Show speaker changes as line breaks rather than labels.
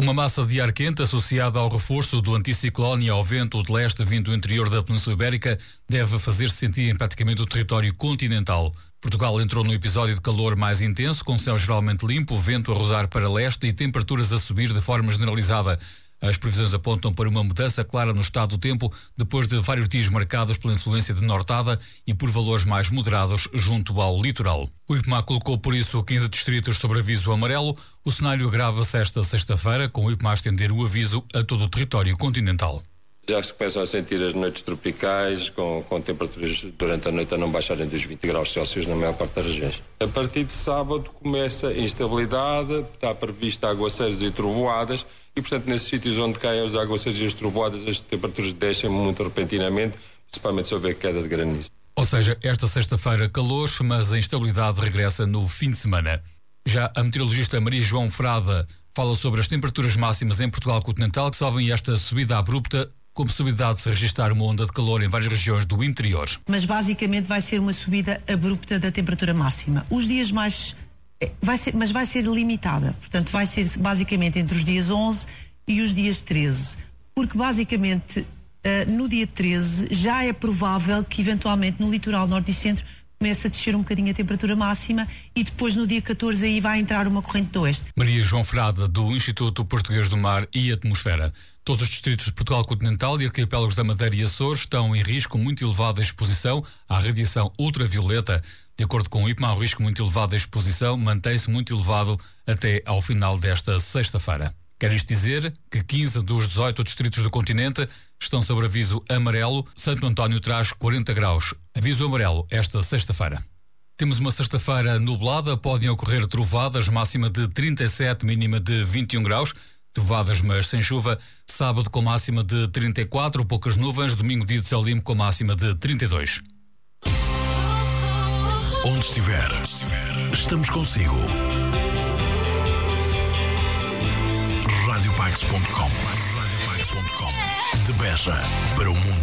Uma massa de ar quente associada ao reforço do anticiclone e ao vento de leste vindo do interior da Península Ibérica deve fazer-se sentir em praticamente o território continental. Portugal entrou num episódio de calor mais intenso, com céu geralmente limpo, vento a rodar para leste e temperaturas a subir de forma generalizada. As previsões apontam para uma mudança clara no estado do tempo, depois de vários dias marcados pela influência de nortada e por valores mais moderados junto ao litoral. O IPMA colocou por isso 15 distritos sobre aviso amarelo. O cenário agrava-se esta sexta-feira, com o IPMA a estender o aviso a todo o território continental.
Já se começam a sentir as noites tropicais, com temperaturas durante a noite a não baixarem dos 20 graus Celsius na maior parte das regiões. A partir de sábado começa a instabilidade, está prevista aguaceiros e trovoadas e, portanto, nesses sítios onde caem os aguaceiros e as trovoadas, as temperaturas descem muito repentinamente, principalmente se houver queda de granizo.
Ou seja, esta sexta-feira calores, mas a instabilidade regressa no fim de semana. Já a meteorologista Maria João Frada fala sobre as temperaturas máximas em Portugal continental, que sobem esta subida abrupta, com possibilidade de se registrar uma onda de calor em várias regiões do interior.
Mas basicamente vai ser uma subida abrupta da temperatura máxima. Os dias mais... vai ser limitada. Portanto, vai ser basicamente entre os dias 11 e os dias 13. Porque basicamente no dia 13 já é provável que eventualmente no litoral norte e centro comece a descer um bocadinho a temperatura máxima e depois no dia 14 aí vai entrar uma corrente do oeste.
Maria João Frada, do Instituto Português do Mar e Atmosfera. Todos os distritos de Portugal continental e arquipélagos da Madeira e Açores estão em risco muito elevado de exposição à radiação ultravioleta. De acordo com o IPMA, o risco muito elevado de exposição mantém-se muito elevado até ao final desta sexta-feira. Quer isto dizer que 15 dos 18 distritos do continente estão sob aviso amarelo. Santo António traz 40 graus. Aviso amarelo esta sexta-feira. Temos uma sexta-feira nublada, podem ocorrer trovoadas, máxima de 37, mínima de 21 graus. Trovoadas, mas sem chuva. Sábado com máxima de 34, poucas nuvens. Domingo, dia de céu limpo com máxima de 32.
Onde estiver, estamos consigo. Radiopax.com. De Beja para o mundo.